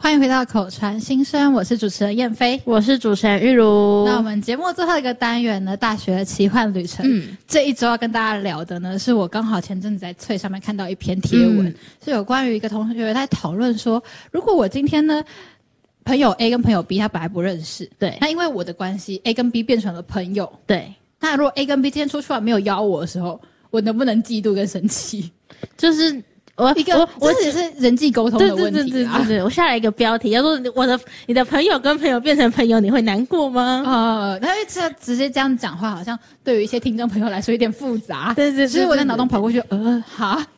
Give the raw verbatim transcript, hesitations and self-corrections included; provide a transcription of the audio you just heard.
欢迎回到口传心声，我是主持人燕飞， 我是主持人玉如。 那我们节目最后一个单元呢，大学的奇幻旅程。嗯，这一周要跟大家聊的呢，是我刚好前阵子在脆上面看到一篇贴文，嗯、是有关于一个同学在讨论说，如果我今天呢，朋友 A 跟朋友 B 他本来不认识，对，那因为我的关系 ，A 跟 B 变成了朋友，对，那如果 A 跟 B 今天出去玩没有邀我的时候，我能不能嫉妒跟生气？ 就是。我一个，我这只是人际沟通的问题、啊。 对对对对对对，我下来一个标题，叫做“我的你的朋友跟朋友变成朋友，你会难过吗？” 呃，因为这直接这样讲话，好像对于一些听众朋友来说有点复杂。 对对对， 所以我在脑中跑过去，呃，哈，